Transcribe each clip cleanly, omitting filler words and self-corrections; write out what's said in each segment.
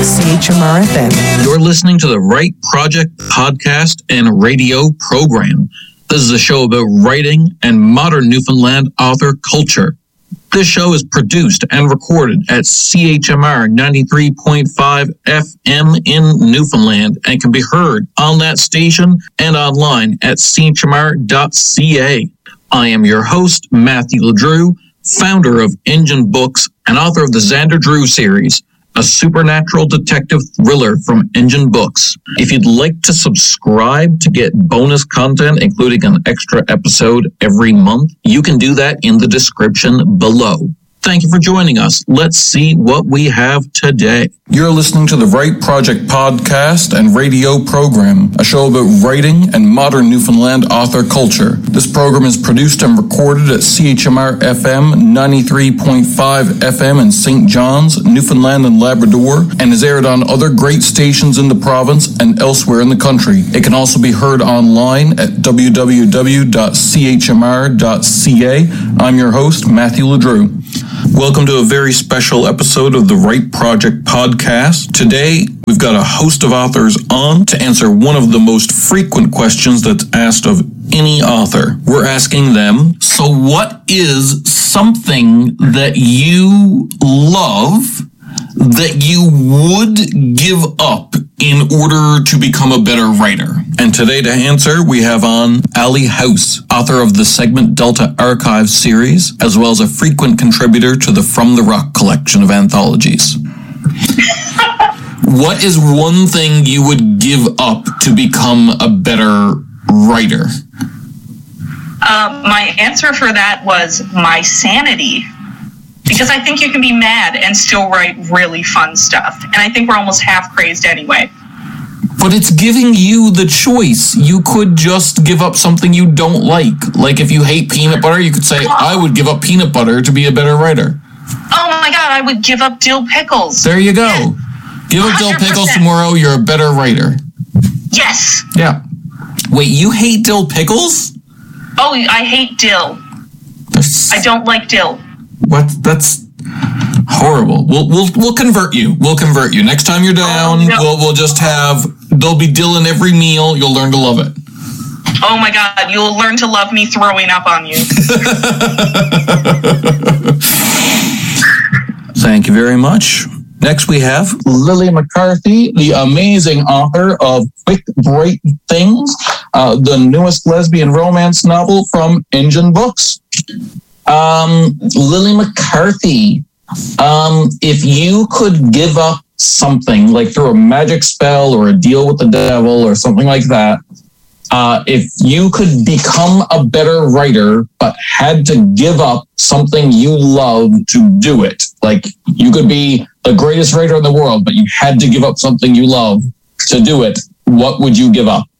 CHMR FM. You're listening to the Write Project podcast and radio program. This is a show about writing and modern Newfoundland author culture. This show is produced and recorded at CHMR 93.5 FM in Newfoundland and can be heard on that station and online at chmr.ca. I am your host, Matthew LeDrew, founder of Engine Books and author of the Xander Drew series, a supernatural detective thriller from Engine Books. If you'd like to subscribe to get bonus content, including an extra episode every month, you can do that in the description below. Thank you for joining us. Let's see what we have today. You're listening to the Write Project podcast and radio program, a show about writing and modern Newfoundland author culture. This program is produced and recorded at CHMR FM 93.5 FM in St. John's, Newfoundland and Labrador, and is aired on other great stations in the province and elsewhere in the country. It can also be heard online at www.chmr.ca. I'm your host, Matthew LeDrew. Welcome to a very special episode of the Write Project podcast. Today, we've got a host of authors on to answer one of the most frequent questions that's asked of any author. We're asking them, so what is something that you love that you would give up in order to become a better writer? And today to answer, we have on Ali House, author of the Segment Delta Archive series, as well as a frequent contributor to the From the Rock collection of anthologies. What is one thing you would give up to become a better writer? My answer for that was my sanity. Because I think you can be mad and still write really fun stuff. And I think we're almost half crazed anyway. But it's giving you the choice. You could just give up something you don't like. Like if you hate peanut butter, you could say, I would give up peanut butter to be a better writer. Oh my God, I would give up dill pickles. There you go. Yeah. Give up 100%. Dill pickles tomorrow, you're a better writer. Yes. Yeah. Wait, you hate dill pickles? Oh, I hate dill. I don't like dill. What? That's horrible. We'll convert you. We'll convert you. Next time you're down, we'll just have, there'll be dill in every meal. You'll learn to love it. Oh my God, you'll learn to love me throwing up on you. Thank you very much. Next we have Lily McCarthy, the amazing author of Quick Bright Things, the newest lesbian romance novel from Engine Books. Lily McCarthy, if you could give up something, like through a magic spell or a deal with the devil or something like that, if you could become a better writer but had to give up something you love to do it, like you could be the greatest writer in the world, but you had to give up something you love to do it, what would you give up?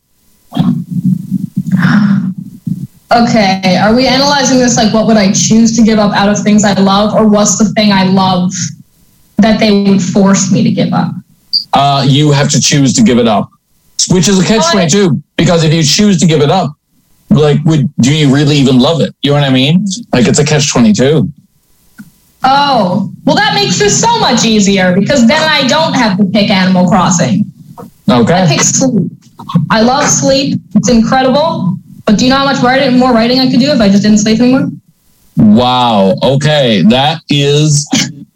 Okay, are we analyzing this like what would I choose to give up out of things I love, or what's the thing I love that they would force me to give up? You have to choose to give it up, which is a catch-22, because if you choose to give it up, like, do you really even love it? You know what I mean? Like, it's a catch-22. Oh, well, that makes this so much easier, because then I don't have to pick Animal Crossing. Okay. I pick sleep. I love sleep. It's incredible. But do you know how much more writing I could do if I just didn't sleep anymore? Wow. Okay. That is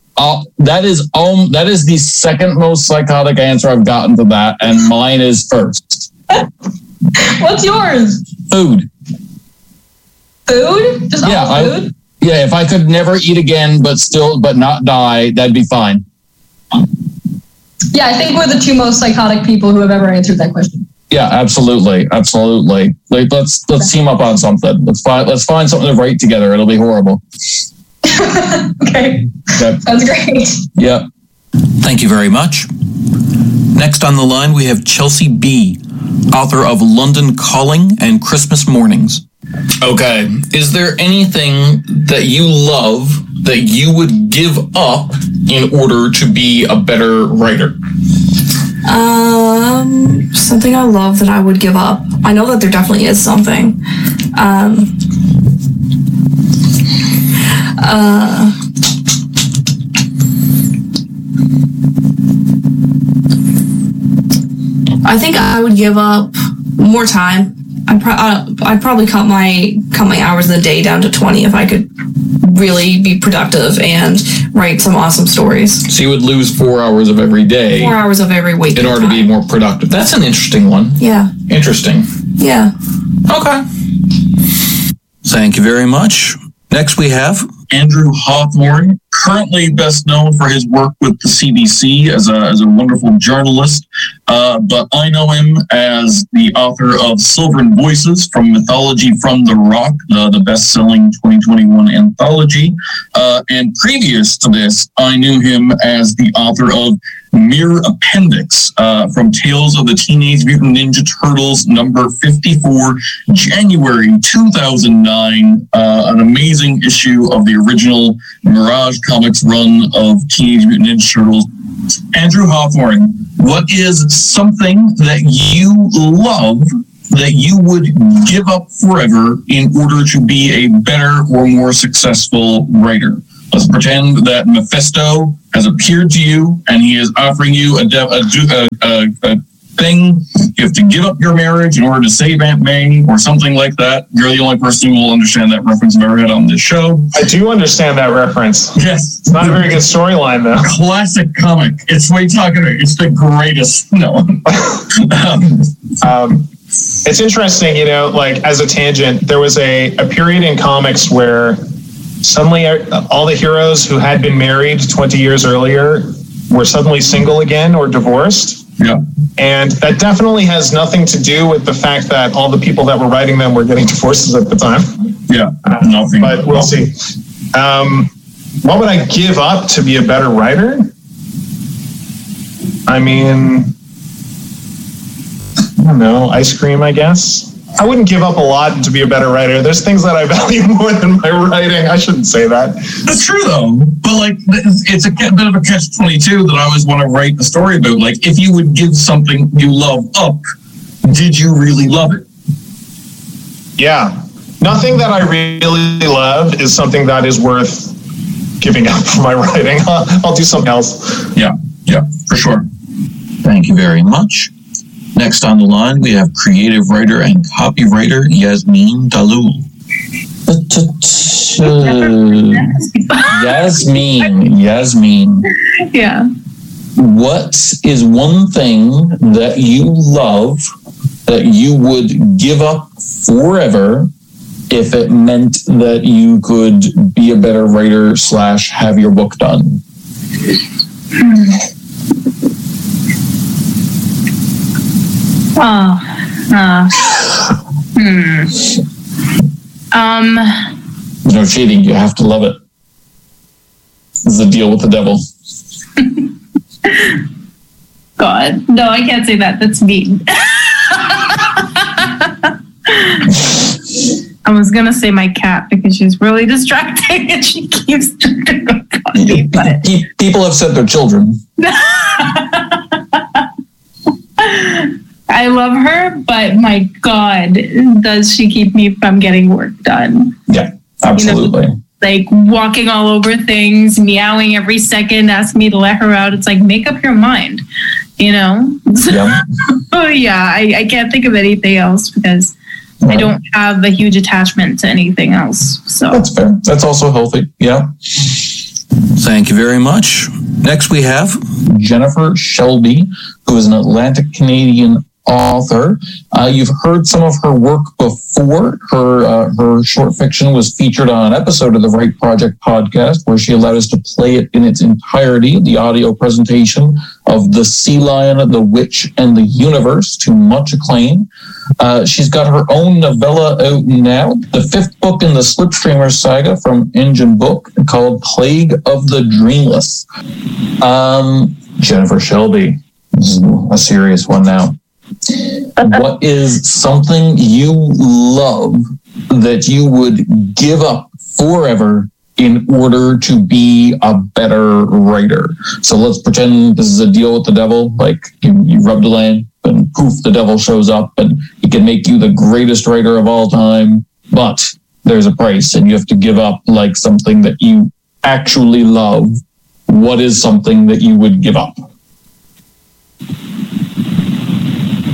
the second most psychotic answer I've gotten to that, and mine is first. What's yours? Food. Food? Just all food? Yeah, if I could never eat again but not die, that'd be fine. Yeah, I think we're the two most psychotic people who have ever answered that question. Yeah, absolutely. Like, let's team up on something. Let's find something to write together. It'll be horrible. Okay. Yep. Sounds great. Yep. Thank you very much. Next on the line, we have Chelsea B., author of London Calling and Christmas Mornings. Okay. Is there anything that you love that you would give up in order to be a better writer? Something I love that I would give up. I know that there definitely is something. I think I would give up more time. I'd probably cut my hours in the day down to 20 if I could really be productive and write some awesome stories. So you would lose 4 hours of every day. 4 hours of every week. In order to be more productive. That's an interesting one. Yeah. Interesting. Yeah. Okay. Thank you very much. Next we have Andrew Hawthorne, currently best known for his work with the CBC as a wonderful journalist, but I know him as the author of Sylvan Voices from Mythology from the Rock, the best-selling 2021 anthology. And previous to this, I knew him as the author of Mere Appendix from Tales of the Teenage Mutant Ninja Turtles number 54, January 2009, an amazing issue of the original Mirage Comics run of Teenage Mutant Ninja Turtles. Andrew Hawthorne, what is something that you love that you would give up forever in order to be a better or more successful writer? Let's pretend that Mephisto has appeared to you and he is offering you a thing. You have to give up your marriage in order to save Aunt May or something like that. You're the only person who will understand that reference I've ever had on this show. I do understand that reference. Yes. It's not a very good storyline, though. Classic comic. It's what you're talking about. It's the greatest. No. It's interesting, like as a tangent, there was a period in comics where suddenly all the heroes who had been married 20 years earlier were suddenly single again or divorced. Yeah. And that definitely has nothing to do with the fact that all the people that were writing them were getting divorces at the time. Yeah, nothing. But we'll see. What would I give up to be a better writer? I mean, I don't know, ice cream, I guess. I wouldn't give up a lot to be a better writer. There's things that I value more than my writing. I shouldn't say that. That's true, though. But, it's a bit of a catch-22 that I always want to write a story about. Like, if you would give something you love up, did you really love it? Yeah. Nothing that I really love is something that is worth giving up for my writing. I'll do something else. Yeah, for sure. Thank you very much. Next on the line, we have creative writer and copywriter Yasmin Dalul. Yasmin. Yeah. What is one thing that you love that you would give up forever if it meant that you could be a better writer / have your book done? There's no cheating. You have to love it. This is a deal with the devil. God. No, I can't say that. That's mean. I was going to say my cat because she's really distracting and she keeps tripping up on me. But... People have said their children. I love her, but my God, does she keep me from getting work done? Yeah, absolutely. Like walking all over things, meowing every second, asking me to let her out. It's like, make up your mind, Yeah. Oh, yeah, I can't think of anything else because I don't have a huge attachment to anything else. So that's fair. That's also healthy. Yeah. Thank you very much. Next, we have Jennifer Shelby, who is an Atlantic Canadian author. You've heard some of her work before. Her short fiction was featured on an episode of the Write Project podcast, where she allowed us to play it in its entirety, the audio presentation of The Sea Lion, The Witch, and the Universe, to much acclaim. She's got her own novella out now, the 5th book in the Slipstreamer saga from Engine Book, called Plague of the Dreamless. Jennifer Shelby, this is a serious one now. What is something you love that you would give up forever in order to be a better writer? So let's pretend this is a deal with the devil. Like you rub the lamp and poof, the devil shows up and he can make you the greatest writer of all time. But there's a price and you have to give up like something that you actually love. What is something that you would give up?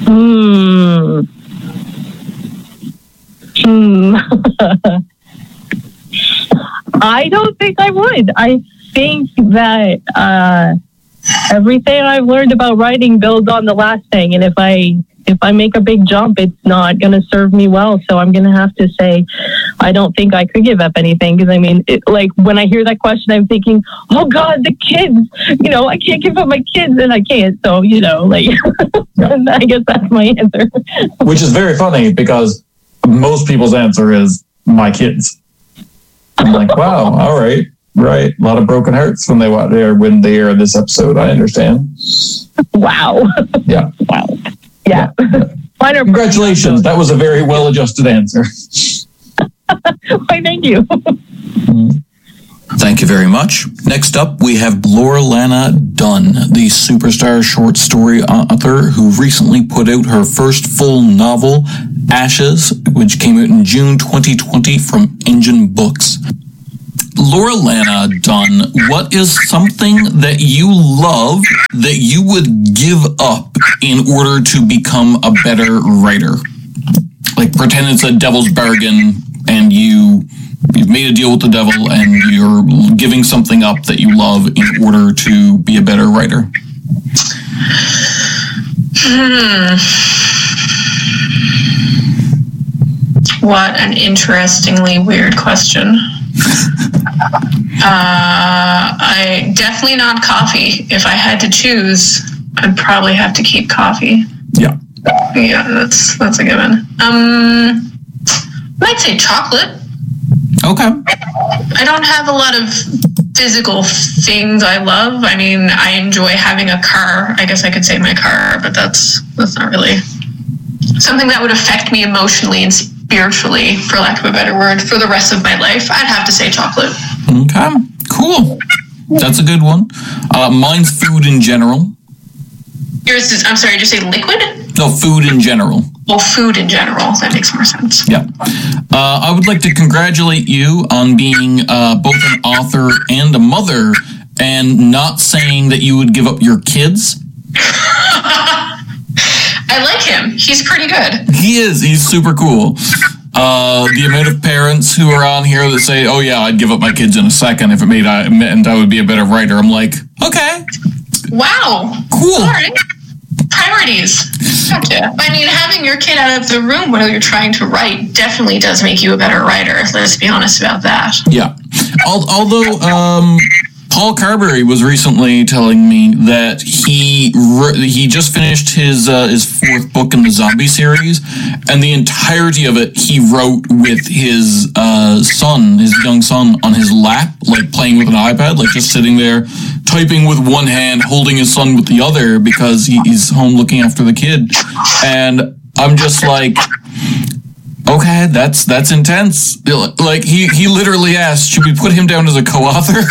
I don't think I would. I think that everything I've learned about writing builds on the last thing, and if I make a big jump, it's not going to serve me well. So I'm going to have to say, I don't think I could give up anything. Because I mean, when I hear that question, I'm thinking, oh God, the kids. I can't give up my kids, and I can't. So I guess that's my answer. Which is very funny because most people's answer is my kids. I'm like, wow, all right. Right. A lot of broken hearts when they hear this episode. I understand. Wow. Yeah. Wow. Yeah. Congratulations. That was a very well-adjusted answer. Why, thank you. Thank you very much. Next up, we have Laura Lana Dunn, the superstar short story author who recently put out her first full novel, Ashes, which came out in June 2020 from Engine Books. Laura Lana Dunn, what is something that you love that you would give up in order to become a better writer? Like pretend it's a devil's bargain and you've made a deal with the devil and you're giving something up that you love in order to be a better writer. What an interestingly weird question. I definitely not coffee. If I had to choose, I'd probably have to keep coffee. Yeah. Yeah, that's a given. I'd say chocolate. Okay. I don't have a lot of physical things I love. I mean, I enjoy having a car. I guess I could say my car, but that's not really something that would affect me emotionally and spiritually, for lack of a better word, for the rest of my life. I'd have to say chocolate. Okay, cool. That's a good one. Mine's food in general. Yours is, I'm sorry, did you say liquid? No, food in general. Well, food in general. That makes more sense. Yeah. I would like to congratulate you on being both an author and a mother and not saying that you would give up your kids. I like him. He's pretty good. He is. He's super cool. The amount of parents who are on here that say, oh yeah, I'd give up my kids in a second if it meant I would be a better writer. I'm like, okay. Wow. Cool. All right. Priorities. Gotcha. I mean, having your kid out of the room while you're trying to write definitely does make you a better writer. Let's be honest about that. Yeah. Although, Paul Carberry was recently telling me that he just finished his fourth book in the zombie series, and the entirety of it he wrote with his young son, on his lap, like playing with an iPad, like just sitting there typing with one hand, holding his son with the other because he's home looking after the kid. And I'm just like, okay, that's intense. Like he literally asked, should we put him down as a co-author?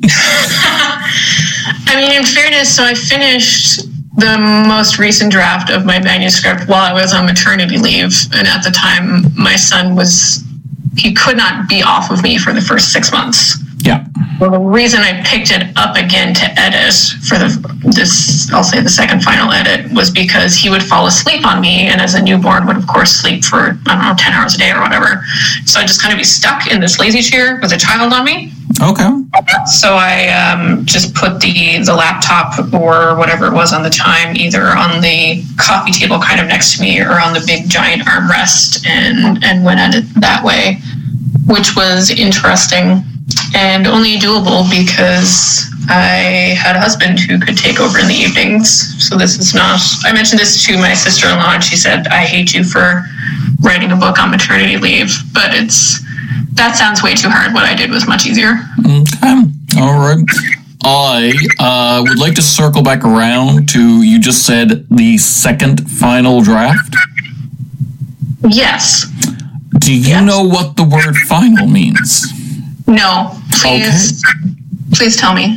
I mean, in fairness, so I finished the most recent draft of my manuscript while I was on maternity leave. And at the time, my son he could not be off of me for the first 6 months. Yeah. Well, the reason I picked it up again to edit for I'll say the second final edit, was because he would fall asleep on me, and as a newborn would of course sleep for, 10 hours a day or whatever. So I'd just kind of be stuck in this lazy chair with a child on me. Okay. So I just put the laptop or whatever it was on the time either on the coffee table kind of next to me or on the big giant armrest and went at it that way, which was interesting. And only doable because I had a husband who could take over in the evenings. So this is not, I mentioned this to my sister-in-law and she said, I hate you for writing a book on maternity leave, but that sounds way too hard. What I did was much easier. Okay. All right. I would like to circle back around to, you just said the second final draft? Yes. Do you know what the word final means? No, please. Okay. Please tell me.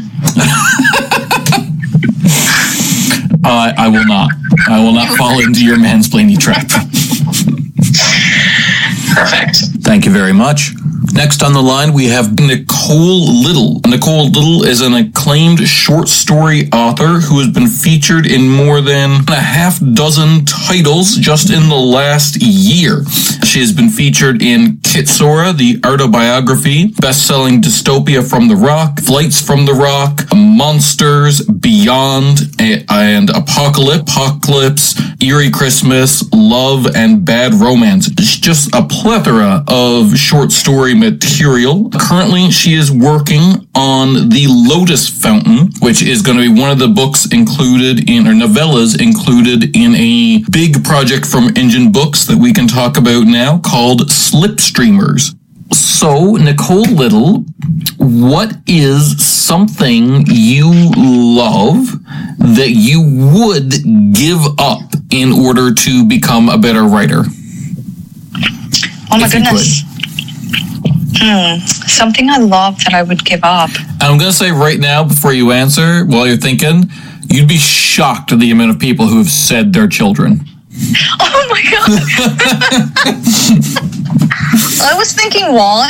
I will not. I will not fall into your mansplaining trap. Perfect. Thank you very much. Next on the line, we have Nicole Little. Nicole Little is an acclaimed short story author who has been featured in more than a half dozen titles just in the last year. She has been featured in Kitsora, the autobiography, best-selling dystopia From the Rock, Flights from the Rock, Monsters, Beyond, and Apocalypse, Eerie Christmas, Love, and Bad Romance. It's just a plethora of short story material. Currently, she is working on The Lotus Fountain, which is going to be one of the books included in, or novellas included in a big project from Engine Books that we can talk about now called Slipstreamers. So, Nicole Little, what is something you love that you would give up in order to become a better writer? Oh my goodness. Something I love that I would give up. I'm going to say right now, before you answer, while you're thinking, you'd be shocked at the amount of people who have said their children. Oh my God. I was thinking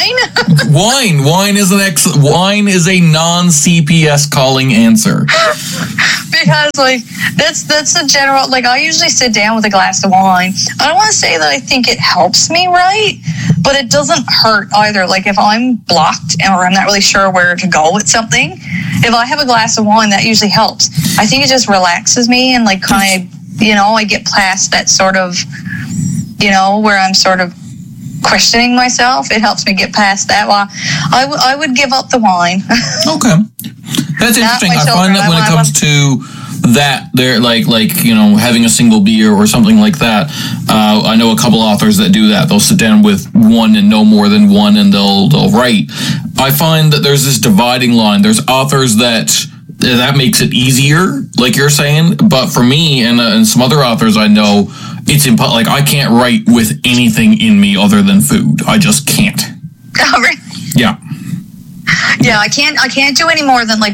wine. Wine is a non-CPS calling answer. Because that's a general, I usually sit down with a glass of wine. I don't want to say that I think it helps me write, but it doesn't hurt either. If I'm blocked or I'm not really sure where to go with something, if I have a glass of wine, that usually helps. I think it just relaxes me and kind of, I get past that sort of, where I'm sort of questioning myself. It helps me get past that. Well, I would give up the wine. Okay. That's interesting. I find that when it comes to that, they're having a single beer or something like that. I know a couple authors that do that. They'll sit down with one and no more than one, and they'll write. I find that there's this dividing line. There's authors that makes it easier, like you're saying. But for me and some other authors I know, it's I can't write with anything in me other than food. I just can't. Oh, really? Yeah. Yeah, I can't do any more than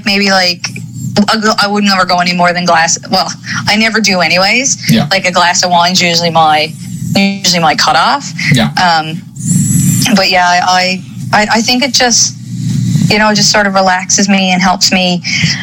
I would never go any more than glass. Well, I never do anyways. Yeah. A glass of wine is usually my cutoff. Yeah. But yeah, I think it just, just sort of relaxes me and helps me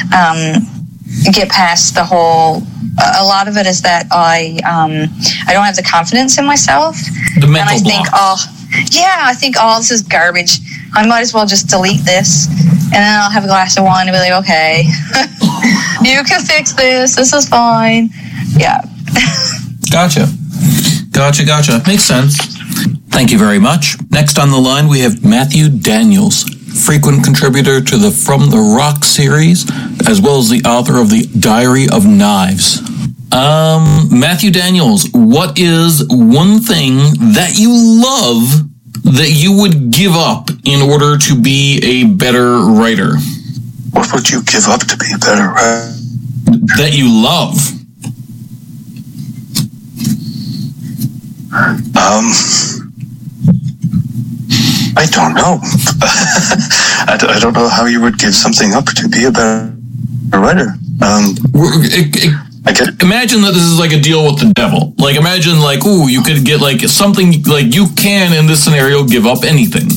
get past the whole. A lot of it is that I don't have the confidence in myself. The mental and I think, I think, this is garbage. I might as well just delete this, and then I'll have a glass of wine and be like, okay, you can fix this. This is fine. Yeah. Gotcha. Makes sense. Thank you very much. Next on the line, we have Matthew Daniels, frequent contributor to the From the Rock series, as well as the author of the Diary of Knives. Matthew Daniels, what is one thing that you love that you would give up in order to be a better writer? What would you give up to be a better writer? That you love. I don't know. I don't know how you would give something up to be a better writer. Imagine that this is a deal with the devil. Imagine you could get something you can in this scenario give up anything.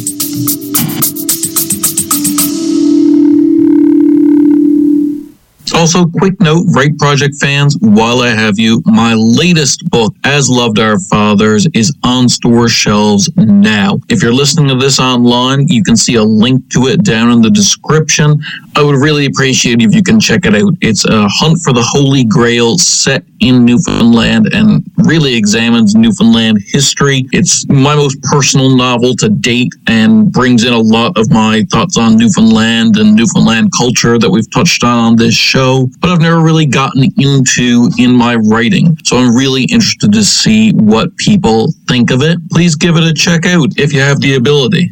Also, quick note, Write Project fans, while I have you, my latest book, As Loved Our Fathers, is on store shelves now. If you're listening to this online, you can see a link to it down in the description. I would really appreciate if you can check it out. It's a hunt for the Holy Grail set in Newfoundland and really examines Newfoundland history. It's my most personal novel to date and brings in a lot of my thoughts on Newfoundland and Newfoundland culture that we've touched on this show, but I've never really gotten into in my writing. So I'm really interested to see what people think of it. Please give it a check out if you have the ability.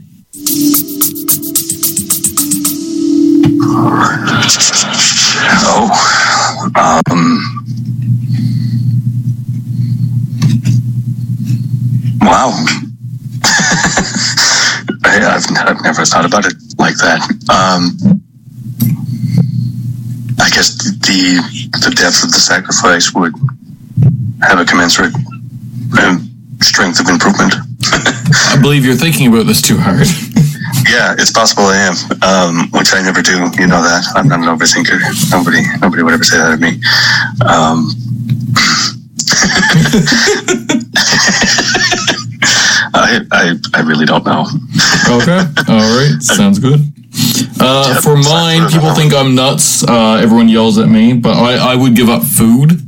Wow. I've never thought about it like that. I guess the depth of the sacrifice would have a commensurate strength of improvement. I believe you're thinking about this too hard. Yeah, it's possible I am, which I never do. You know that. I'm not an overthinker. Nobody would ever say that of me. I really don't know. Okay. All right. Sounds good. For mine, people think I'm nuts. Everyone yells at me, but I would give up food.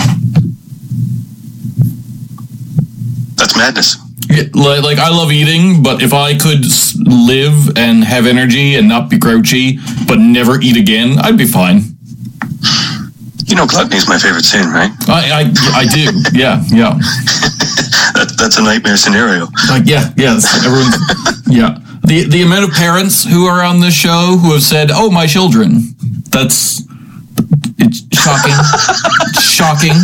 That's madness. Yeah, like I love eating, but if I could live and have energy and not be grouchy, but never eat again, I'd be fine. You know, gluttony is my favorite sin, right? I do. Yeah. That's a nightmare scenario. Yes. Everyone. Yeah. The amount of parents who are on this show who have said, "Oh, my children," it's shocking. Shocking.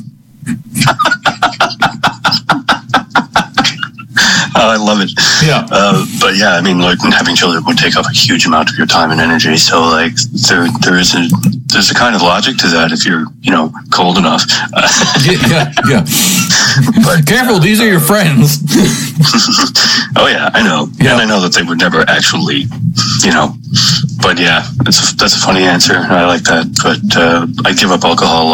I love it. Yeah. But yeah, I mean, like having children would take up a huge amount of your time and energy. So like there's a kind of logic to that if you're, cold enough. Yeah. But careful, these are your friends. Oh yeah, I know. Yeah. And I know that they would never actually, but yeah, that's a funny answer. I like that. But I'd give up alcohol